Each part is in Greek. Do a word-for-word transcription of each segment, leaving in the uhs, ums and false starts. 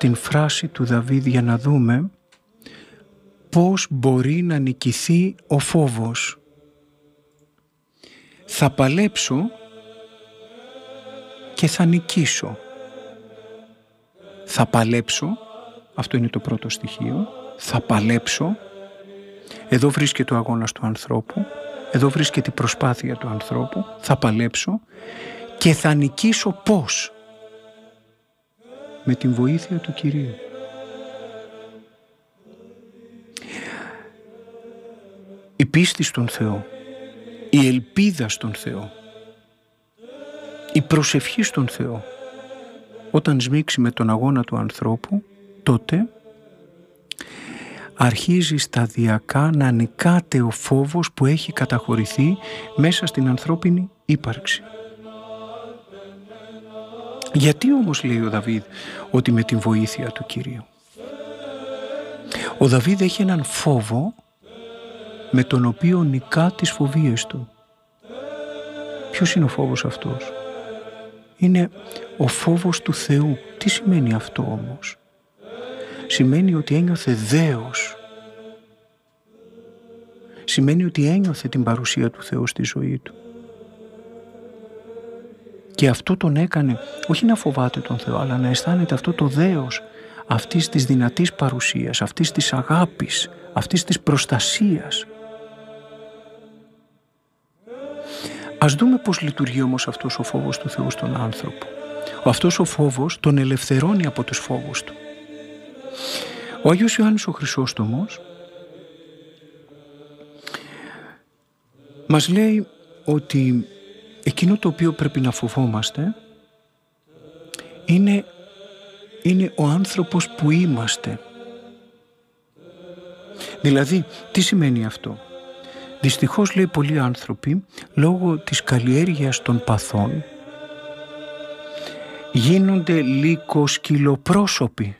στην φράση του Δαβίδ για να δούμε πώς μπορεί να νικηθεί ο φόβος. Θα παλέψω και θα νικήσω. Θα παλέψω, αυτό είναι το πρώτο στοιχείο, θα παλέψω. Εδώ βρίσκεται ο αγώνας του ανθρώπου, εδώ βρίσκεται η προσπάθεια του ανθρώπου, θα παλέψω και θα νικήσω πώς? Με την βοήθεια του Κυρίου. Η πίστη στον Θεό, η ελπίδα στον Θεό, η προσευχή στον Θεό, όταν σμίξει με τον αγώνα του ανθρώπου, τότε αρχίζει σταδιακά να νικάται ο φόβος που έχει καταχωρηθεί μέσα στην ανθρώπινη ύπαρξη. Γιατί όμως λέει ο Δαβίδ ότι με την βοήθεια του Κυρίου? Ο Δαβίδ έχει έναν φόβο με τον οποίο νικά τις φοβίες του. Ποιος είναι ο φόβος αυτός? Είναι ο φόβος του Θεού. Τι σημαίνει αυτό όμως? Σημαίνει ότι ένιωθε δέος. Σημαίνει ότι ένιωθε την παρουσία του Θεού στη ζωή του. Και αυτό τον έκανε όχι να φοβάται τον Θεό, αλλά να αισθάνεται αυτό το δέος αυτής της δυνατής παρουσίας, αυτής της αγάπης, αυτής της προστασίας. Ας δούμε πώς λειτουργεί όμως αυτός ο φόβος του Θεού στον άνθρωπο. Ο αυτός ο φόβος τον ελευθερώνει από τους φόβους του. Ο Άγιος Ιωάννης ο Χρυσόστομος μας λέει ότι εκείνο το οποίο πρέπει να φοβόμαστε είναι, είναι ο άνθρωπος που είμαστε. Δηλαδή, τι σημαίνει αυτό? Δυστυχώς, λέει, πολλοί άνθρωποι λόγω της καλλιέργειας των παθών γίνονται λύκοσκυλοπρόσωποι.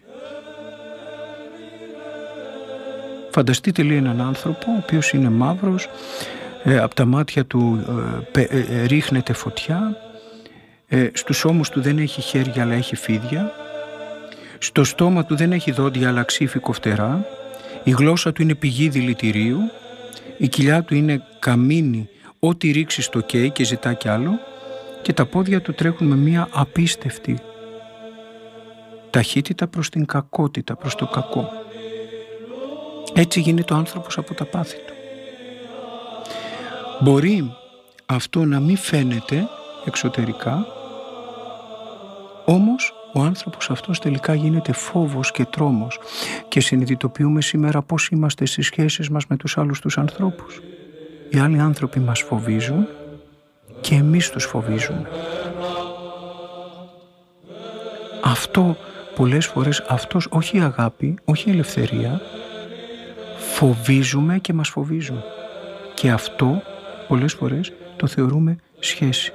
Φανταστείτε, λέει, έναν άνθρωπο ο οποίος είναι μαύρος, ε, από τα μάτια του ε, ε, ρίχνεται φωτιά, ε, στους ώμους του δεν έχει χέρια αλλά έχει φίδια, στο στόμα του δεν έχει δόντια αλλά ξύφει κοφτερά, η γλώσσα του είναι πηγή δηλητηρίου, η κοιλιά του είναι καμίνι, ό,τι ρίξει στο καίει και ζητά κι άλλο, και τα πόδια του τρέχουν με μία απίστευτη ταχύτητα προς την κακότητα, προς το κακό. Έτσι γίνεται ο άνθρωπος από τα πάθη του. Μπορεί αυτό να μην φαίνεται εξωτερικά, όμως ο άνθρωπος αυτός τελικά γίνεται φόβος και τρόμος, και συνειδητοποιούμε σήμερα πώς είμαστε στις σχέσεις μας με τους άλλους τους ανθρώπους. Οι άλλοι άνθρωποι μας φοβίζουν και εμείς τους φοβίζουμε. Αυτό πολλές φορές, αυτός όχι αγάπη, όχι ελευθερία, φοβίζουμε και μας φοβίζουν. Και αυτό πολλές φορές το θεωρούμε σχέση.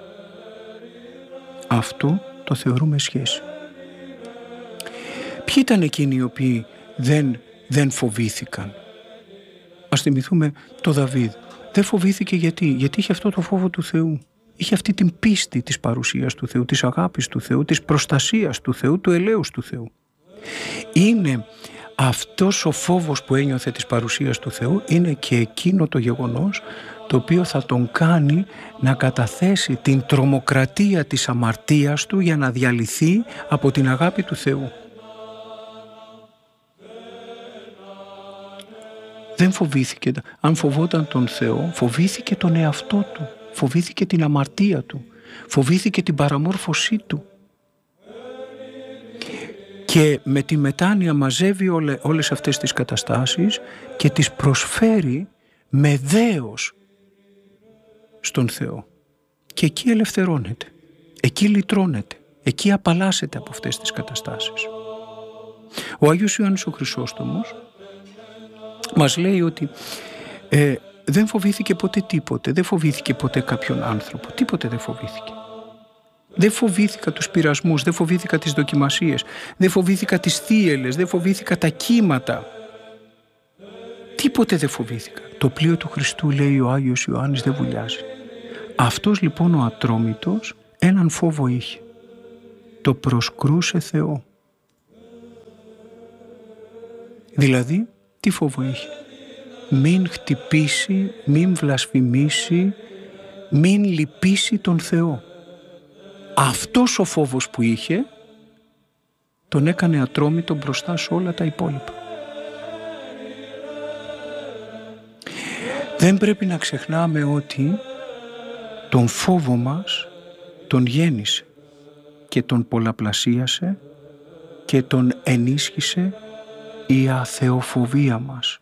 Αυτό το θεωρούμε σχέση. Ποιοι ήταν εκείνοι οι οποίοι δεν, δεν φοβήθηκαν? Ας θυμηθούμε το Δαβίδ. Δεν φοβήθηκε γιατί? Γιατί είχε αυτό το φόβο του Θεού. Είχε αυτή την πίστη της παρουσίας του Θεού, της αγάπης του Θεού, της προστασίας του Θεού, του ελέους του Θεού. Είναι αυτός ο φόβος που ένιωθε της παρουσίας του Θεού, είναι και εκείνο το γεγονός το οποίο θα τον κάνει να καταθέσει την τρομοκρατία της αμαρτίας του για να διαλυθεί από την αγάπη του Θεού. Δεν φοβήθηκε. Αν φοβόταν τον Θεό, φοβήθηκε τον εαυτό του, φοβήθηκε την αμαρτία του, φοβήθηκε την παραμόρφωσή του. Και με τη μετάνοια μαζεύει όλε, όλες αυτές τις καταστάσεις και τις προσφέρει με δέος στον Θεό. Και εκεί ελευθερώνεται, εκεί λυτρώνεται, εκεί απαλλάσσεται από αυτές τις καταστάσεις. Ο Άγιος Ιωάννης ο Χρυσόστομος μας λέει ότι ε, δεν φοβήθηκε ποτέ τίποτε, δεν φοβήθηκε ποτέ κάποιον άνθρωπο, τίποτε δεν φοβήθηκε. Δεν φοβήθηκα τους πειρασμούς, δεν φοβήθηκα τις δοκιμασίες, δεν φοβήθηκα τις θύελλες, δεν φοβήθηκα τα κύματα. Τίποτε δεν φοβήθηκα. Το πλοίο του Χριστού, λέει ο Άγιος Ιωάννης, δεν βουλιάζει. Αυτός λοιπόν ο Ατρόμητος έναν φόβο είχε. Το προσκρούσε Θεό. Δηλαδή, τι φόβο είχε? Μην χτυπήσει, μην βλασφημίσει, μην λυπήσει τον Θεό. Αυτός ο φόβος που είχε τον έκανε ατρόμητο μπροστά σε όλα τα υπόλοιπα. Δεν πρέπει να ξεχνάμε ότι τον φόβο μας τον γέννησε και τον πολλαπλασίασε και τον ενίσχυσε η αθεοφοβία μας.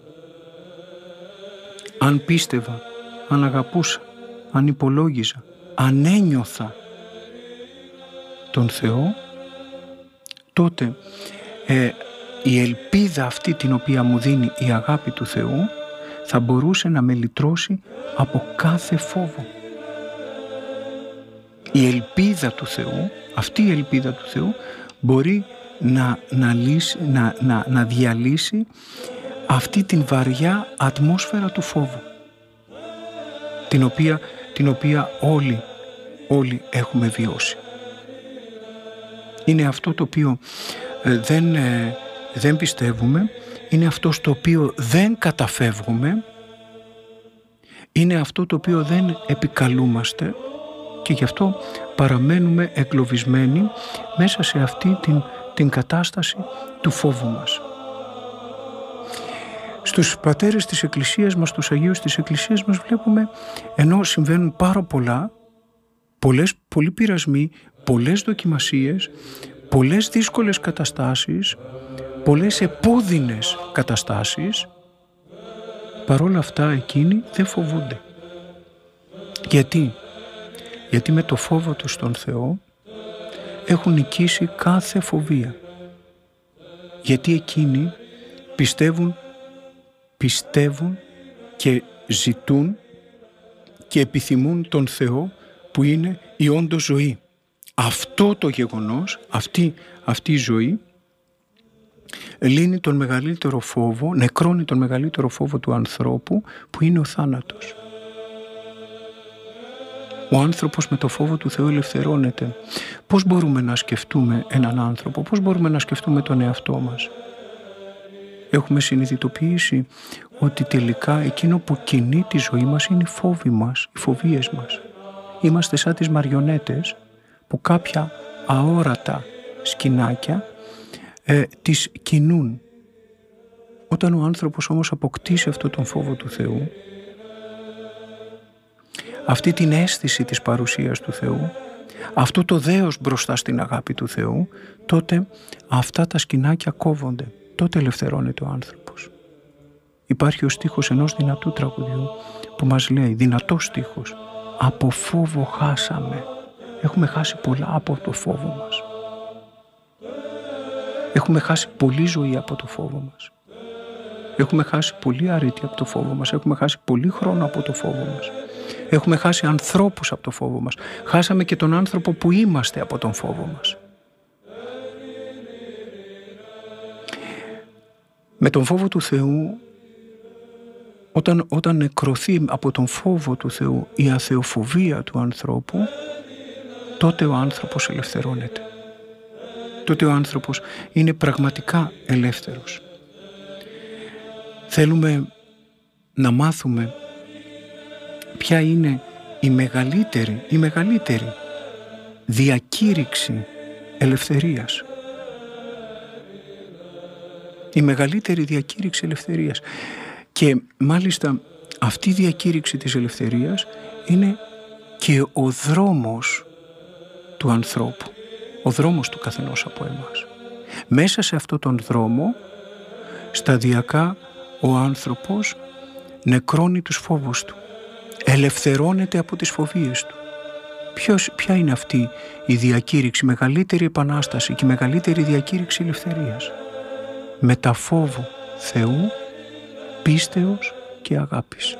Αν πίστευα, αν αγαπούσα, αν υπολόγιζα, αν ένιωθα τον Θεό, τότε ε, η ελπίδα αυτή την οποία μου δίνει η αγάπη του Θεού θα μπορούσε να με λυτρώσει από κάθε φόβο. Η ελπίδα του Θεού, αυτή η ελπίδα του Θεού μπορεί να, να, λύσει, να, να, να διαλύσει αυτή την βαριά ατμόσφαιρα του φόβου, την οποία, την οποία όλοι, όλοι έχουμε βιώσει. Είναι αυτό το οποίο ε, δεν, ε, δεν πιστεύουμε, είναι αυτό στο οποίο δεν καταφεύγουμε, είναι αυτό το οποίο δεν επικαλούμαστε και γι' αυτό παραμένουμε εγκλωβισμένοι μέσα σε αυτή την, την κατάσταση του φόβου μας. Στους πατέρες της Εκκλησίας μας, στους Αγίους της Εκκλησίας μας βλέπουμε, ενώ συμβαίνουν πάρα πολλά, πολλές, πολλοί πειρασμοί, πολλές δοκιμασίες, πολλές δύσκολες καταστάσεις, πολλές επώδυνες καταστάσεις, παρόλα αυτά εκείνοι δεν φοβούνται. Γιατί? Γιατί με το φόβο τους στον Θεό έχουν νικήσει κάθε φοβία. Γιατί εκείνοι πιστεύουν, πιστεύουν και ζητούν και επιθυμούν τον Θεό που είναι η όντως ζωή. Αυτό το γεγονός, αυτή, αυτή η ζωή λύνει τον μεγαλύτερο φόβο, νεκρώνει τον μεγαλύτερο φόβο του ανθρώπου που είναι ο θάνατος. Ο άνθρωπος με το φόβο του Θεού ελευθερώνεται. Πώς μπορούμε να σκεφτούμε έναν άνθρωπο, πώς μπορούμε να σκεφτούμε τον εαυτό μας? Έχουμε συνειδητοποιήσει ότι τελικά εκείνο που κινεί τη ζωή μας είναι οι φόβοι μας, οι φοβίες μας. Είμαστε σαν τις μαριονέτες που κάποια αόρατα σκηνάκια ε, τις κινούν. Όταν ο άνθρωπος όμως αποκτήσει αυτό τον φόβο του Θεού, αυτή την αίσθηση της παρουσίας του Θεού, αυτό το δέος μπροστά στην αγάπη του Θεού, τότε αυτά τα σκηνάκια κόβονται. Τότε ελευθερώνεται ο άνθρωπος. Υπάρχει ο στίχος ενός δυνατού τραγουδιού που μας λέει, δυνατός στίχος, από φόβο χάσαμε. Έχουμε χάσει πολλά από το φόβο μας. Έχουμε χάσει πολλή ζωή από το φόβο μας. Έχουμε χάσει πολλή αρετή από το φόβο μας. Έχουμε χάσει πολύ χρόνο από το φόβο μας. Έχουμε χάσει ανθρώπους από το φόβο μας. Χάσαμε και τον άνθρωπο που είμαστε από τον φόβο μας. Με τον φόβο του Θεού, όταν, όταν νεκρωθεί από τον φόβο του Θεού η αθεοφοβία του ανθρώπου, τότε ο άνθρωπος ελευθερώνεται. Τότε ο άνθρωπος είναι πραγματικά ελεύθερος. Θέλουμε να μάθουμε ποια είναι η μεγαλύτερη, η μεγαλύτερη διακήρυξη ελευθερίας. Η μεγαλύτερη διακήρυξη ελευθερίας. Και μάλιστα αυτή η διακήρυξη της ελευθερίας είναι και ο δρόμος του ανθρώπου. Ο δρόμος του καθενός από εμάς. Μέσα σε αυτόν τον δρόμο, σταδιακά ο άνθρωπος νεκρώνει τους φόβους του. Ελευθερώνεται από τις φοβίες του. Ποιος, ποια είναι αυτή η διακήρυξη, μεγαλύτερη επανάσταση και μεγαλύτερη διακήρυξη ελευθερίας? Μετα φόβου Θεού, πίστεως και αγάπης.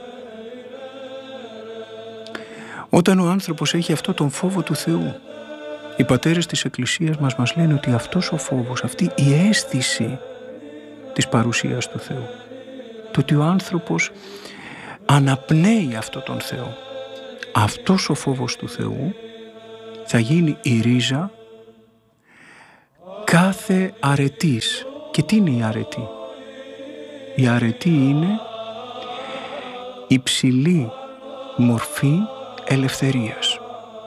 Όταν ο άνθρωπος έχει αυτό τον φόβο του Θεού, οι πατέρες της Εκκλησίας μας μας λένε ότι αυτός ο φόβος, αυτή η αίσθηση της παρουσίας του Θεού, το ότι ο άνθρωπος αναπνέει αυτό τον Θεό, αυτός ο φόβος του Θεού θα γίνει η ρίζα κάθε αρετής. Και τι είναι η αρετή? Η αρετή είναι υψηλή μορφή ελευθερίας.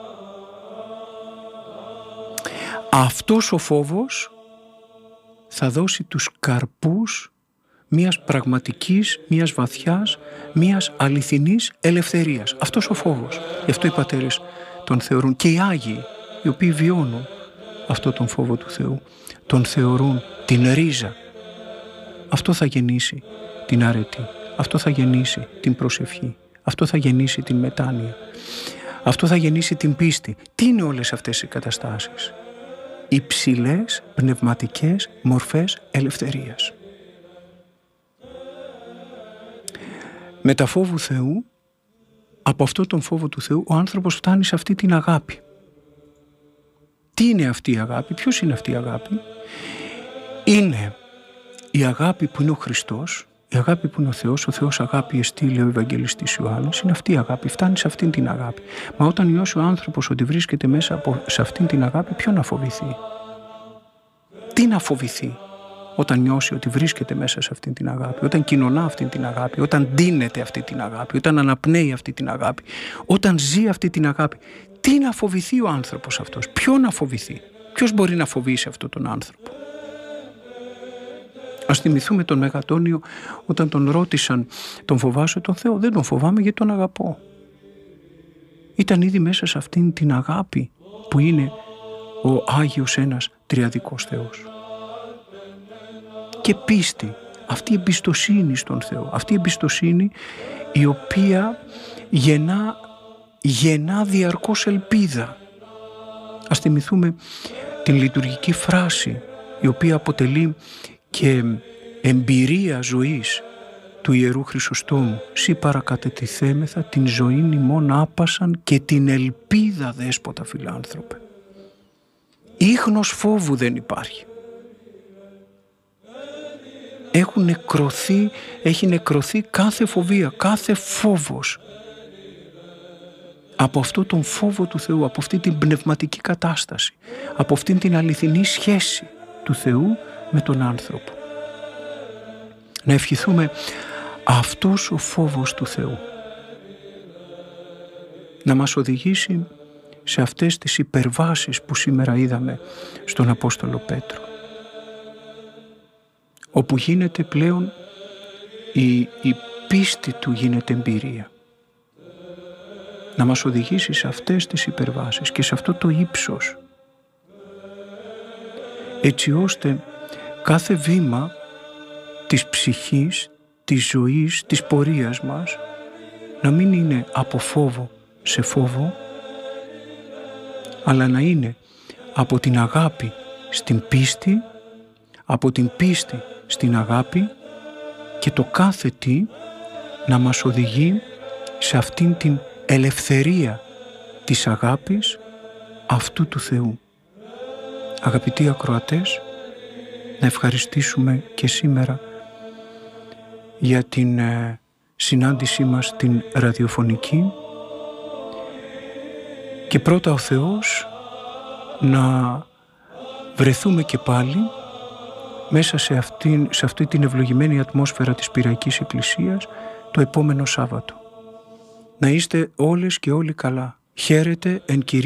Αυτός ο φόβος θα δώσει τους καρπούς μιας πραγματικής, μιας βαθιάς, μιας αληθινής ελευθερίας. Αυτός ο φόβος. Γι' αυτό οι πατέρες τον θεωρούν, και οι Άγιοι, οι οποίοι βιώνουν αυτό τον φόβο του Θεού, τον θεωρούν την ρίζα. Αυτό θα γεννήσει την αρετή. Αυτό θα γεννήσει την προσευχή. Αυτό θα γεννήσει την μετάνοια. Αυτό θα γεννήσει την πίστη. Τι είναι όλες αυτές οι καταστάσεις? Υψηλές πνευματικές μορφές ελευθερίας. Με τα φόβου Θεού, από αυτό τον φόβο του Θεού, ο άνθρωπος φτάνει σε αυτή την αγάπη. Τι είναι αυτή η αγάπη? Ποιος είναι αυτή η αγάπη? Είναι η αγάπη που είναι ο Χριστός, η αγάπη που είναι ο Θεός. Ο Θεός αγάπη εστί, λέει ο Ευαγγελιστής Ιωάννης. Είναι αυτή η αγάπη, φτάνει σε αυτήν την αγάπη. Μα όταν νιώσει ο άνθρωπος ότι βρίσκεται μέσα από, σε αυτήν την αγάπη, ποιο να φοβηθεί? Τι να φοβηθεί όταν νιώσει ότι βρίσκεται μέσα σε αυτήν την αγάπη, όταν κοινωνά αυτήν την αγάπη, όταν ντύνεται αυτή την αγάπη, όταν αναπνέει αυτή την αγάπη, όταν ζει αυτή την αγάπη? Τι να φοβηθεί ο άνθρωπος αυτός? Ποιο να φοβηθεί? Ποιος μπορεί να φοβήσει αυτόν τον άνθρωπο? Ας θυμηθούμε τον Μεγατόνιο όταν τον ρώτησαν, τον φοβάσαι τον Θεό? Δεν τον φοβάμαι γιατί τον αγαπώ. Ήταν ήδη μέσα σε αυτήν την αγάπη που είναι ο Άγιος ένας τριαδικός Θεός. Και πίστη, αυτή η εμπιστοσύνη στον Θεό, αυτή η εμπιστοσύνη η οποία γεννά, γεννά διαρκώς ελπίδα. Ας θυμηθούμε την λειτουργική φράση η οποία αποτελεί και εμπειρία ζωής του Ιερού Χρυσοστόμου. «Σύ παρακατετηθέμεθα την ζωήν ημών άπασαν και την ελπίδα δέσποτα φιλάνθρωπε». Ίχνος φόβου δεν υπάρχει. Έχουν νεκρωθεί, έχει νεκρωθεί κάθε φοβία, κάθε φόβος. Από αυτό τον φόβο του Θεού, από αυτή την πνευματική κατάσταση, από αυτήν την αληθινή σχέση του Θεού με τον άνθρωπο. Να ευχηθούμε αυτός ο φόβος του Θεού να μας οδηγήσει σε αυτές τις υπερβάσεις που σήμερα είδαμε στον Απόστολο Πέτρο, όπου γίνεται πλέον η, η πίστη του γίνεται εμπειρία. Να μας οδηγήσει σε αυτές τις υπερβάσεις και σε αυτό το ύψος, έτσι ώστε κάθε βήμα της ψυχής, της ζωής, της πορείας μας να μην είναι από φόβο σε φόβο, αλλά να είναι από την αγάπη στην πίστη, από την πίστη στην αγάπη, και το κάθε τι να μας οδηγεί σε αυτήν την ελευθερία της αγάπης αυτού του Θεού. Αγαπητοί ακροατές, να ευχαριστήσουμε και σήμερα για την ε, συνάντησή μας την ραδιοφωνική, και πρώτα ο Θεός να βρεθούμε και πάλι μέσα σε, αυτήν, σε αυτή την ευλογημένη ατμόσφαιρα της Πυραϊκής Εκκλησίας το επόμενο Σάββατο. Να είστε όλες και όλοι καλά. Χαίρετε εν Κυρίω.